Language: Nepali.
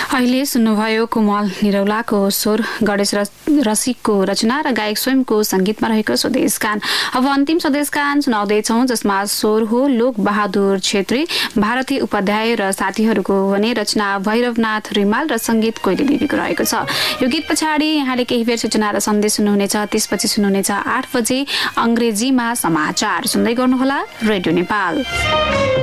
अहिले सुन्नुभयो कोमल निरौलाको स्वर, गणेश रसिकको रचना र गायक स्वयंको संगीतमा रहेको स्वदेश गान। अब अन्तिम स्वदेश गान सुनाउँदैछौँ, जसमा स्वर हो लोक बहादुर छेत्री, भारती उपाध्याय र साथीहरूको भने रचना भैरवनाथ रिमाल र संगीत कोइली देवीको रहेको छ। यो गीत पछाडि यहाँले केही बेर सूचना र सन्देश सुन्नुहुनेछ, त्यसपछि सुन्नुहुनेछ 8 बजे अंग्रेजीमा समाचार। सुन्दै गर्नुहोला रेडियो नेपाल।